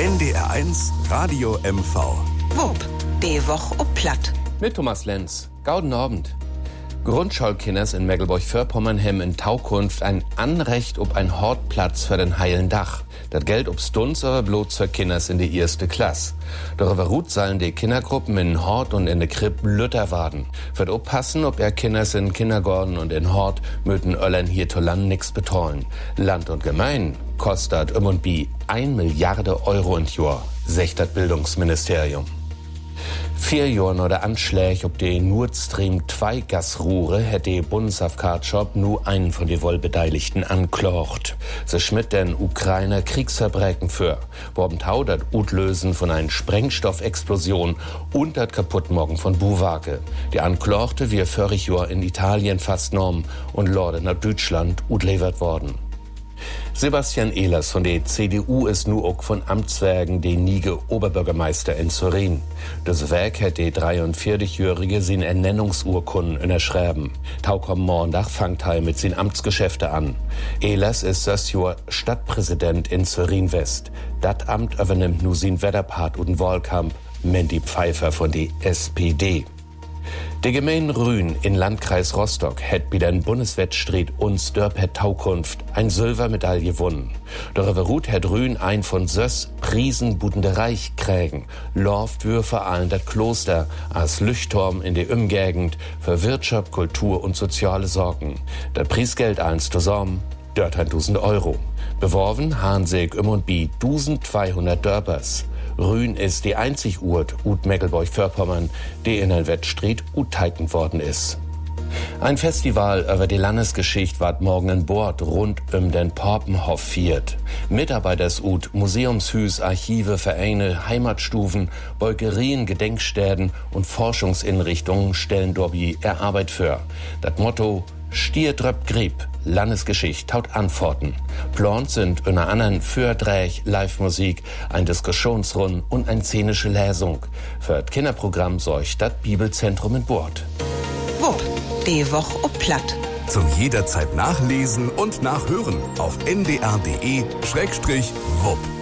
NDR1 Radio MV. Wupp, die Woch ob Platt. Mit Thomas Lenz. Gauden Abend. Grundschulkinders in Mecklenburg-Vorpommern haben in Taukunft ein Anrecht ob ein Hortplatz für den heilen Dach. Das Geld ob's Dunz aber bloß für Kinders in die erste Klasse. Darüber ruht sollen die Kindergruppen in Hort und in der Kripp Lütter warden. Wird oppassen, ob er Kinders in Kindergarten und in Hort möten Öllern hier to Land nix betollen. Land und Gemein kostet und bi 1 Milliarde Euro in Jahr, sagt das Bildungsministerium. 4 Jahre nach der Anschläge ob die Nord Stream 2 Gasrohre hätte die Bundesavkatschop nur einen von den Wohlbeteiligten anklagt. Sie schmidt den Ukrainer Kriegsverbrechen für, worben Tau das Utlösen von einer Sprengstoffexplosion und das Kaputtmorgen von Buwake. Die Anklagte wir 40 Jahre in Italien festgenommen und lorde nach Deutschland utlevert worden. Sebastian Ehlers von der CDU ist nu auch von Amtswerken der Nige Oberbürgermeister in Zorin. Das Werk hat die 43-Jährige sin Ernennungsurkunden unterschreiben. Taukom Montag fangt er mit sin Amtsgeschäfte an. Ehlers ist das Jahr Stadtpräsident in Zorin West. Dat Amt übernimmt nu sin Wetterpart und Wahlkampf Mandy Pfeiffer von der SPD. Die Gemeinde Rühn in Landkreis Rostock hat bei den Bundeswettstreit uns Dörpet Taukunft ein Silbermedaille gewonnen. Darüber ruht hat Rühn ein von Söss Priesenbudende Reich krägen. Lorft wir vor allem das Kloster als Leuchtturm in der Umgegend für Wirtschaft, Kultur und soziale Sorgen. Das Preisgeld eins zusammen, dort 1.000 Euro. Beworben haben sich und bi 1.200 Dörpers. Rühn ist die einzig Urt ut Mecklenburg-Vorpommern, die in den Wettstreit uteignet worden ist. Ein Festival über die Landesgeschichte ward morgen in Bord rund den Porpenhof viert. Mitarbeiters ut Museumshüs, Archive, Vereine, Heimatstufen, Beugerien, Gedenkstätten und Forschungsinrichtungen stellen dorbi Arbeit für. Das Motto Stier dröpp Grieb, Landesgeschichte taut Antworten. Plant sind unter anderem Fördräch, Live-Musik, ein Diskussionsrund und eine szenische Lesung. Für das Kinderprogramm sorgt das Bibelzentrum in Bord. Wupp, die Woch ob Platt. Zum jederzeit nachlesen und nachhören auf ndr.de/wupp.